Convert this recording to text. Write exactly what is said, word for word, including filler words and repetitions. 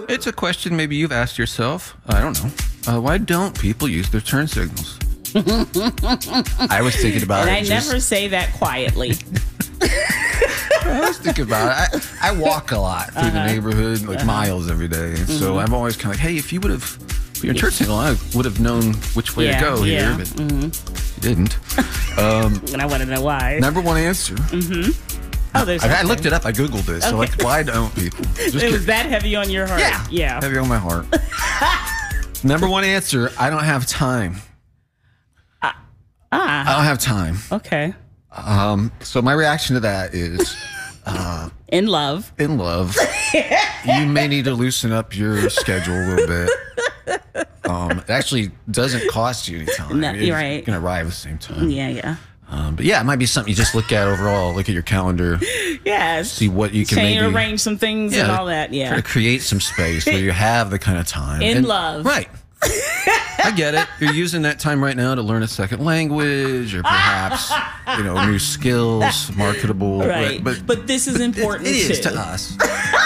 It's a question maybe you've asked yourself. I don't know. Uh, why don't people use their turn signals? I was thinking about and it. I just, never say that quietly. I was thinking about it. I, I walk a lot through uh-huh. the neighborhood, like uh-huh. miles every day. And mm-hmm. so I'm always kind of like, hey, if you would have put your turn signal, I would have known which way yeah, to go yeah. here. But mm-hmm. you didn't. Um, and I want to know why. Number one answer. Mm-hmm. Oh, there's I, I looked it up. I Googled this. Okay. So, like, why don't people? Just it was that heavy on your heart? Yeah. Yeah. Heavy on my heart. Number one answer, I don't have time. Uh, ah. I don't have time. Okay. Um. So, my reaction to that is... Uh, in love. In love. You may need to loosen up your schedule a little bit. Um, it actually doesn't cost you any time. No, you're right. You can arrive at the same time. Yeah, yeah. Um, but yeah, it might be something you just look at overall. Look at your calendar. Yes. See what you can Change, maybe arrange some things yeah, and all that. Yeah. Try to create some space where you have the kind of time. In and, love. Right. I get it. You're using that time right now to learn a second language or perhaps, you know, new skills, marketable. Right. But, but this is important it, it is too. to us.